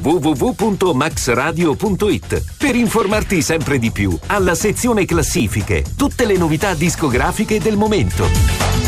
www.maxradio.it per informarti sempre di più. Alla sezione classifiche, tutte le novità discografiche del momento.